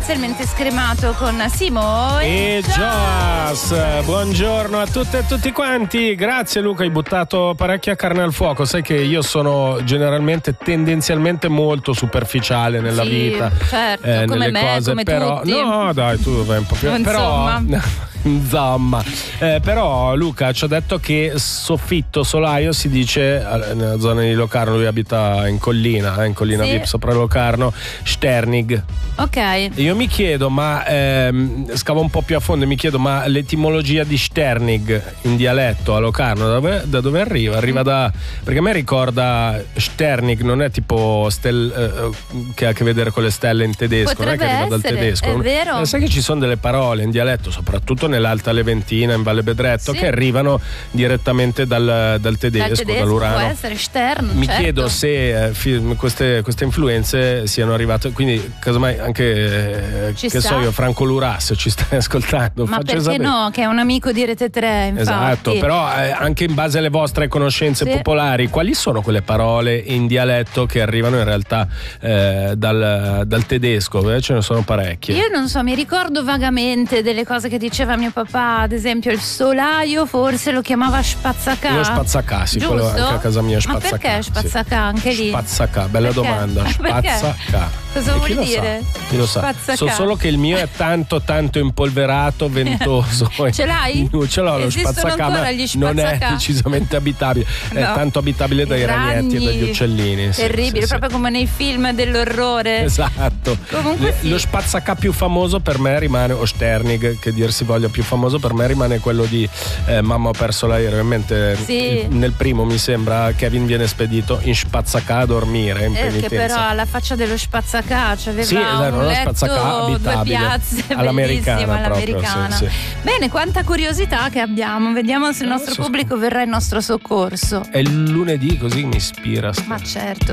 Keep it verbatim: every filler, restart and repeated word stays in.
parzialmente scremato con Simo e Joas. Buongiorno a tutte e tutti quanti. Grazie Luca, hai buttato parecchia carne al fuoco. Sai che io sono generalmente tendenzialmente molto superficiale nella sì, vita, certo, eh, come nelle me, cose, come però tutti. no dai, tu vai un po' più Insomma. però Insomma, eh, però Luca ci ha detto che soffitto solaio si dice nella zona di Locarno, lui abita in collina, eh, in collina sì. V I P sopra Locarno, Sternig. Ok. Io mi chiedo, ma ehm, scavo un po' più a fondo e mi chiedo, ma l'etimologia di Sternig in dialetto a Locarno da dove, da dove arriva? Arriva da, perché a me ricorda Sternig, non è tipo stel, eh, che ha a che vedere con le stelle in tedesco, potrebbe non è che arriva essere, dal tedesco. è vero. Eh, sai che ci sono delle parole in dialetto, soprattutto nell'Alta Leventina, in Valle Bedretto, sì. che arrivano direttamente dal, dal tedesco, dal tedesco dall'urano. può essere Stern, Mi certo. chiedo se eh, fi, queste, queste influenze siano arrivate, quindi casomai anche eh, Ci che sta. so io, Franco Luras, se ci stai ascoltando, Ma facci perché sapere. no, che è un amico di Rete tre, infatti. Esatto, però eh, anche in base alle vostre conoscenze sì. popolari, quali sono quelle parole in dialetto che arrivano in realtà eh, dal, dal tedesco? Eh, ce ne sono parecchie. Io non so, mi ricordo vagamente delle cose che diceva mio papà, ad esempio il solaio forse lo chiamava spazzacà. Lo spazzacà, sì, quello giusto? anche a casa mia è Ma spazzacà. perché spazzacà anche lì? Spazzacà, bella Perché? domanda. Perché? Spazzacà. Cosa E vuol chi lo dire? Sa? Chi lo sa? Spazzacà. So solo che il mio è tanto tanto impolverato, ventoso. Ce l'hai? Ce l'ho lo Esistono spazzacà, ancora ma gli non è spazzacà? decisamente abitabile. È No. tanto abitabile dai I ragnetti e ragni, dagli uccellini. Sì, terribile, sì, proprio sì. come nei film dell'orrore. Esatto. Comunque Le- sì. Lo spazzacà più famoso per me rimane, o Sternig, che dir si voglia, più famoso per me rimane quello di eh, Mamma ho perso l'aereo. In mente Sì. nel primo mi sembra Kevin viene spedito in spazzacà a dormire in Eh, che penitenza. però alla faccia dello spazzacà cioè aveva Sì, esatto, un uno letto, spazzacà due abitabile. piazze, All'americana bellissima, proprio, all'americana. sì, sì. Bene, quanta curiosità che abbiamo, vediamo se il nostro Adesso- pubblico verrà in nostro soccorso. È il lunedì, così mi ispira. Ma certo.